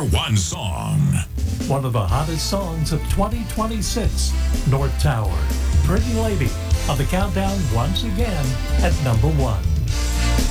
#1 song. One of the hottest songs of 2026, North Tower, Pretty Lady, on the countdown once again at #1.